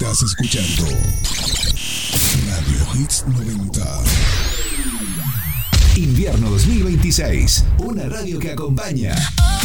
Estás escuchando Radio Hits 90. Invierno 2026. Una radio que acompaña.